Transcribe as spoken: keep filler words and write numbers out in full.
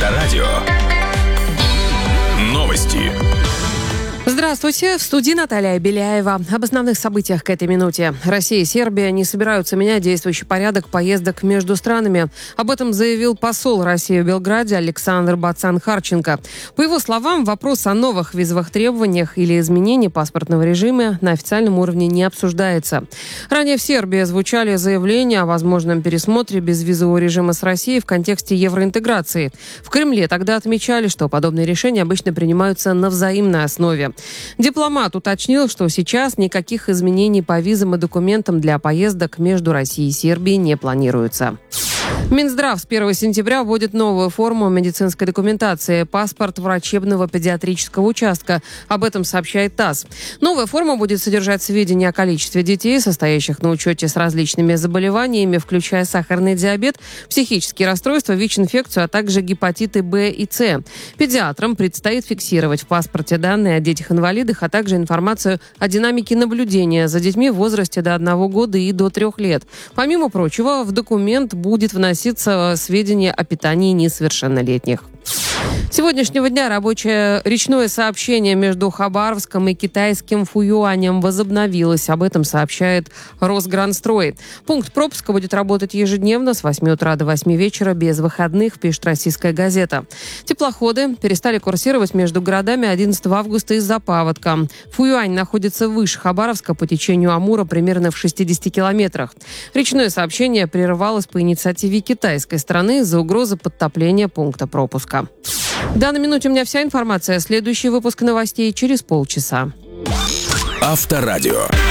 Авторадио. Новости. Здравствуйте, в студии Наталья Беляева. Об основных событиях к этой минуте. Россия и Сербия не собираются менять действующий порядок поездок между странами. Об этом заявил посол России в Белграде Александр Бацан-Харченко. По его словам, вопрос о новых визовых требованиях или изменении паспортного режима на официальном уровне не обсуждается. Ранее в Сербии звучали заявления о возможном пересмотре безвизового режима с Россией в контексте евроинтеграции. В Кремле тогда отмечали, что подобные решения обычно принимаются на взаимной основе. Дипломат уточнил, что сейчас никаких изменений по визам и документам для поездок между Россией и Сербией не планируется. Минздрав с первого сентября вводит новую форму медицинской документации – паспорт врачебного педиатрического участка. Об этом сообщает ТАСС. Новая форма будет содержать сведения о количестве детей, состоящих на учете с различными заболеваниями, включая сахарный диабет, психические расстройства, ВИЧ-инфекцию, а также гепатиты Б и С. Педиатрам предстоит фиксировать в паспорте данные о детях-инвалидах, а также информацию о динамике наблюдения за детьми в возрасте до одного года и до трех лет. Помимо прочего, в документ будет вноситься сведения о питании несовершеннолетних. С сегодняшнего дня рабочее речное сообщение между Хабаровском и китайским Фуюанем возобновилось. Об этом сообщает Росгранстрой. Пункт пропуска будет работать ежедневно с восьми утра до восьми вечера без выходных, пишет «Российская газета». Теплоходы перестали курсировать между городами одиннадцатого августа из-за паводка. Фуюань находится выше Хабаровска по течению Амура примерно в шестидесяти километрах. Речное сообщение прерывалось по инициативе китайской стороны из-за угрозы подтопления пункта пропуска. В данной минуте у меня вся информация. Следующий выпуск новостей через полчаса. Авторадио.